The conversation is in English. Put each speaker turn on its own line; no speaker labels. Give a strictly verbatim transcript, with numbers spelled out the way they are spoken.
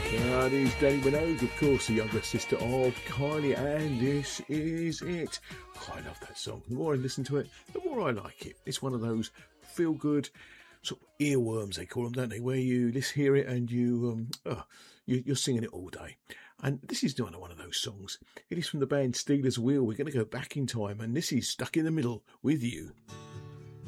That is Danny Minogue, of course, the younger sister of Kylie, and this is it. Oh, I love that song. The more I listen to it, the more I like it. It's one of those feel-good sort of earworms, they call them, don't they, where you just hear it and you, um, oh, you, you're singing it all day. And this is not one of those songs. It is from the band Stealers Wheel. We're going to go back in time, and this is Stuck in the Middle with You.